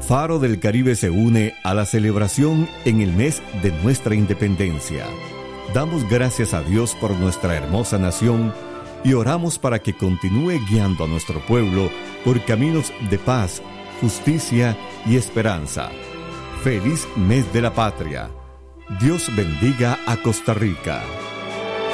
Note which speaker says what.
Speaker 1: Faro del Caribe se une a la celebración en el mes de nuestra independencia. Damos gracias a Dios por nuestra hermosa nación y oramos para que continúe guiando a nuestro pueblo por caminos de paz, justicia y esperanza. ¡Feliz mes de la patria! Dios bendiga a Costa Rica.